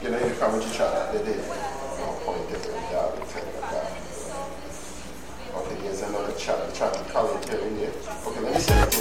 You know, you come with your child, they did. Point it and down and things like that. Okay, here's another chat. The chat color here. Okay, let me send it to